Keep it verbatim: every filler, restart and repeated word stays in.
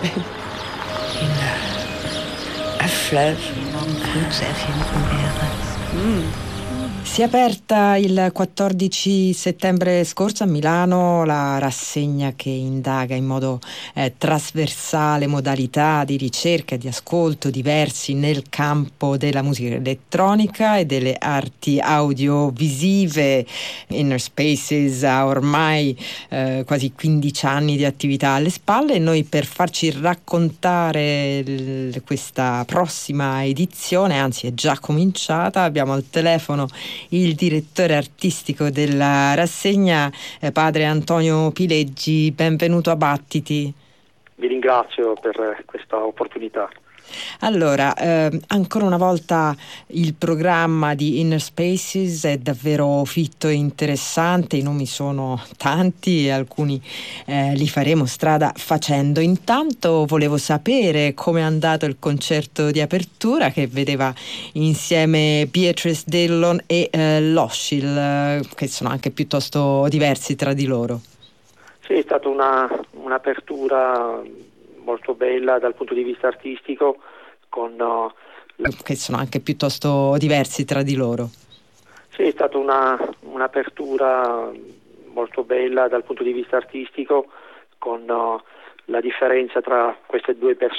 un fleuve could sehr finden wäre. Mm. Si è aperta il quattordici settembre scorso a Milano la rassegna che indaga in modo eh, trasversale modalità di ricerca e di ascolto diversi nel campo della musica elettronica e delle arti audiovisive. Inner Spaces ha ormai eh, quasi quindici anni di attività alle spalle e noi, per farci raccontare l- questa prossima edizione, anzi è già cominciata, abbiamo al telefono il direttore artistico della rassegna, eh, padre Antonio Pileggi. Benvenuto a Battiti. Vi ringrazio per questa opportunità. Allora, eh, ancora una volta il programma di Inner Spaces è davvero fitto e interessante, i nomi sono tanti e alcuni eh, li faremo strada facendo. Intanto volevo sapere come è andato il concerto di apertura che vedeva insieme Beatrice Dillon e eh, Loschil, eh, che sono anche piuttosto diversi tra di loro. Sì, è stata una, un'apertura molto bella dal punto di vista artistico, con uh, la... che sono anche piuttosto diversi tra di loro. Sì, è stata una, un'apertura molto bella dal punto di vista artistico, con uh, la differenza tra queste due persone